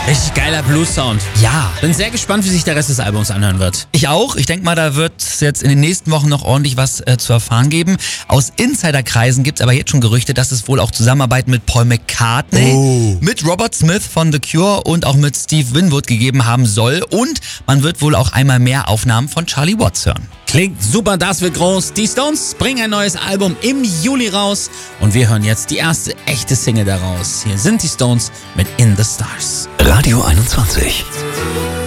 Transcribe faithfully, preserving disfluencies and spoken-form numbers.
Richtig geiler Blues-Sound. Ja. Bin sehr gespannt, wie sich der Rest des Albums anhören wird. Ich auch. Ich denke mal, da wird es jetzt in den nächsten Wochen noch ordentlich was äh, zu erfahren geben. Aus Insiderkreisen gibt es aber jetzt schon Gerüchte, dass es wohl auch Zusammenarbeiten mit Paul McCartney, Oh. mit Robert Smith von The Cure und auch mit Steve Winwood gegeben haben soll. Und man wird wohl auch einmal mehr Aufnahmen von Charlie Watts hören. Klingt super, das wird groß. Die Stones bringen ein neues Album im Juli raus und wir hören jetzt die erste echte Single daraus. Hier sind die Stones mit In the Stars. Radio einundzwanzig.